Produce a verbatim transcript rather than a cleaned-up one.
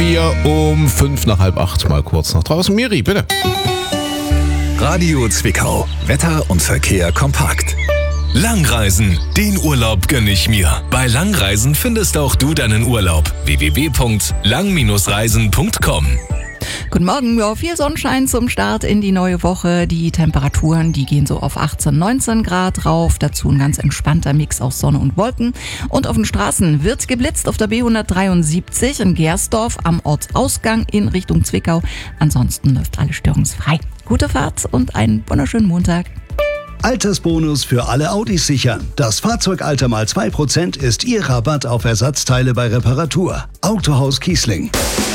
wir um fünf nach halb acht mal kurz nach draußen. Miri, bitte. Radio Zwickau. Wetter und Verkehr kompakt. Langreisen, den Urlaub gönn ich mir. Bei Langreisen findest auch du deinen Urlaub. w w w punkt lang reisen punkt com. Guten Morgen, ja, viel Sonnenschein zum Start in die neue Woche. Die Temperaturen, die gehen so auf achtzehn, neunzehn Grad rauf. Dazu ein ganz entspannter Mix aus Sonne und Wolken. Und auf den Straßen wird geblitzt auf der B hundertdreiundsiebzig in Gersdorf am Ortsausgang in Richtung Zwickau. Ansonsten läuft alles störungsfrei. Gute Fahrt und einen wunderschönen Montag. Altersbonus für alle Audis sichern. Das Fahrzeugalter mal zwei Prozent ist Ihr Rabatt auf Ersatzteile bei Reparatur. Autohaus Kiesling.